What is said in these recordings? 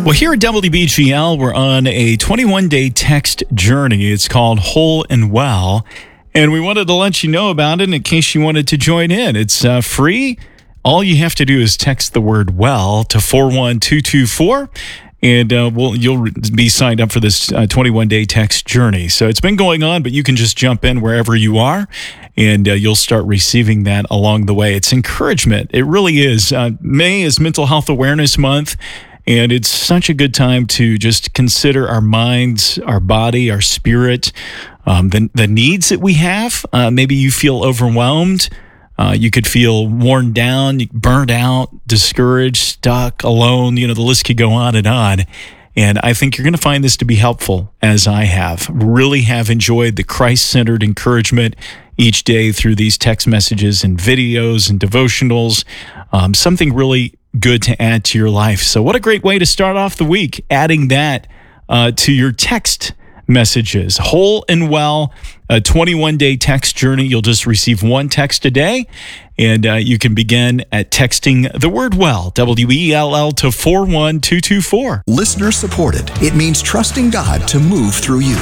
Well, here at WBGL, we're on a 21-day text journey. It's called Whole and Well, and we wanted to let you know about it in case you wanted to join in. It's free. All you have to do is text the word WELL to 41224, and you'll be signed up for this 21-day text journey. So it's been going on, but you can just jump in wherever you are, and you'll start receiving that along the way. It's encouragement. It really is. May is Mental Health Awareness Month, and it's such a good time to just consider our minds, our body, our spirit, the needs that we have. Maybe you feel overwhelmed. You could feel worn down, burnt out, discouraged, stuck, alone. The list could go on. And I think you're going to find this to be helpful, as I have. Really have enjoyed the Christ-centered encouragement each day through these text messages and videos and devotionals. Something really good to add to your life. So what a great way to start off the week, adding that to your text messages. Whole and Well, a 21-day text journey. You'll just receive one text a day, and you can begin at texting the word WELL, W-E-L-L, to 41224. Listener supported. It means trusting God to move through you.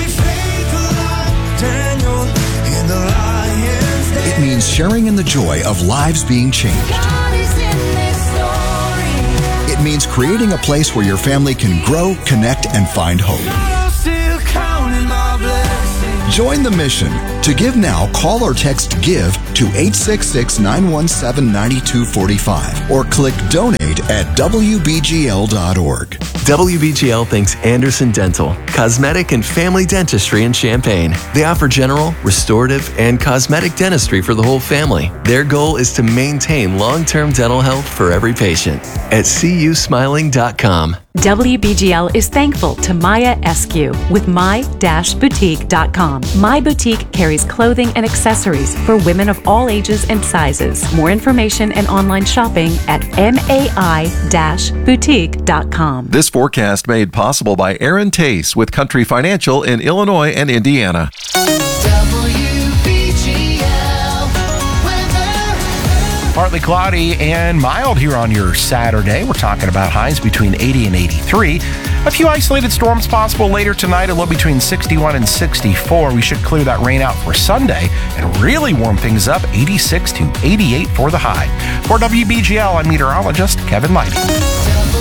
It means sharing in the joy of lives being changed. It means creating a place where your family can grow, connect, and find hope. Join the mission. To give now, call or text GIVE to 866-917-9245 or click donate at WBGL.org. WBGL thanks Anderson Dental, cosmetic and family dentistry in Champaign. They offer general, restorative, and cosmetic dentistry for the whole family. Their goal is to maintain long-term dental health for every patient. At CUSmiling.com. WBGL is thankful to Maya Eskew with my-boutique.com. My Boutique carries clothing and accessories for women of all ages and sizes. More information and online shopping at mai-boutique.com. This forecast made possible by Aaron Tace with Country Financial in Illinois and Indiana. Partly cloudy and mild here on your Saturday. We're talking about highs between 80 and 83. A few isolated storms possible later tonight, a low between 61 and 64. We should clear that rain out for Sunday and really warm things up, 86 to 88 for the high. For WBGL, I'm meteorologist Kevin Lighty.